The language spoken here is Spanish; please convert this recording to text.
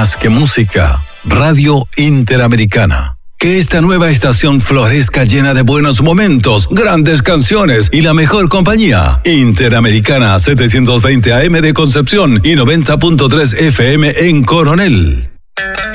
más que música, Radio Interamericana. Que esta nueva estación florezca llena de buenos momentos, grandes canciones y la mejor compañía. Interamericana 720 AM de Concepción y 90.3 FM en Coronel.